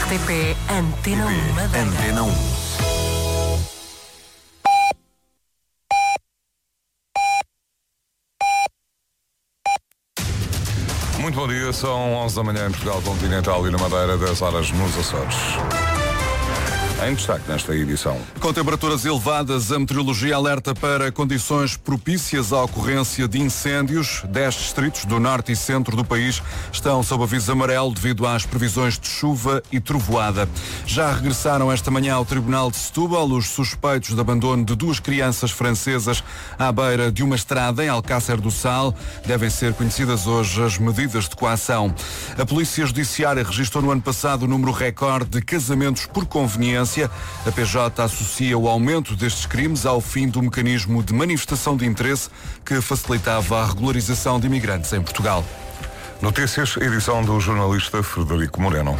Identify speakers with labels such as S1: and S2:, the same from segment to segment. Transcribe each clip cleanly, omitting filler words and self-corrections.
S1: RTP Antena 1 Madeira.
S2: Antena 1.
S3: Muito bom dia, são 11 da manhã em Portugal Continental e na Madeira, 10 horas nos Açores. Em destaque nesta edição.
S2: Com temperaturas elevadas, a meteorologia alerta para condições propícias à ocorrência de incêndios. 10 distritos do norte e centro do país estão sob aviso amarelo devido às previsões de chuva e trovoada. Já regressaram esta manhã ao Tribunal de Setúbal os suspeitos de abandono de 2 crianças francesas à beira de uma estrada em Alcácer do Sal. Devem ser conhecidas hoje as medidas de coação. A Polícia Judiciária registrou no ano passado o número recorde de casamentos por conveniência. A PJ associa o aumento destes crimes ao fim do mecanismo de manifestação de interesse que facilitava a regularização de imigrantes em Portugal.
S3: Notícias, edição do jornalista Frederico Moreno.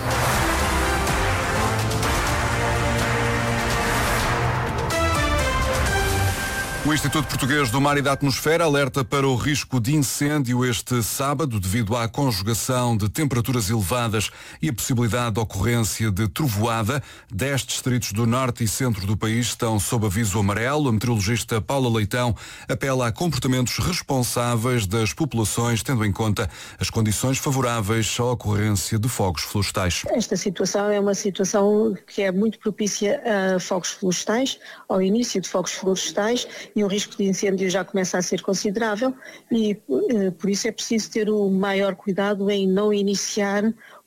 S2: O Instituto Português do Mar e da Atmosfera alerta para o risco de incêndio este sábado devido à conjugação de temperaturas elevadas e a possibilidade de ocorrência de trovoada. 10 distritos do norte e centro do país estão sob aviso amarelo. A meteorologista Paula Leitão apela a comportamentos responsáveis das populações, tendo em conta as condições favoráveis à ocorrência de fogos florestais.
S4: Esta situação é uma situação que é muito propícia a fogos florestais, ao início de fogos florestais, e o risco de incêndio já começa a ser considerável e por isso é preciso ter o maior cuidado em não iniciar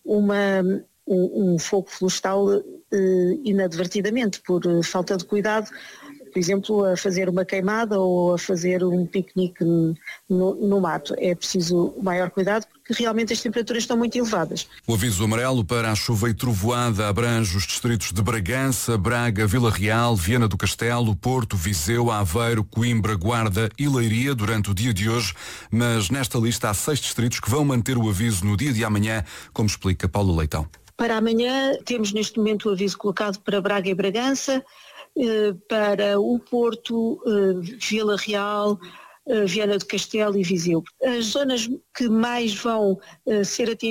S4: um fogo florestal inadvertidamente, por falta de cuidado, por exemplo, a fazer uma queimada ou a fazer um piquenique no mato. É preciso maior cuidado porque realmente as temperaturas estão muito elevadas.
S2: O aviso amarelo para a chuva e trovoada abrange os distritos de Bragança, Braga, Vila Real, Viana do Castelo, Porto, Viseu, Aveiro, Coimbra, Guarda e Leiria durante o dia de hoje, mas nesta lista há 6 distritos que vão manter o aviso no dia de amanhã, como explica Paulo Leitão.
S4: Para amanhã temos neste momento o aviso colocado para Braga e Bragança, para o Porto, Vila Real, Viana do Castelo e Viseu. As zonas que mais vão ser atingidas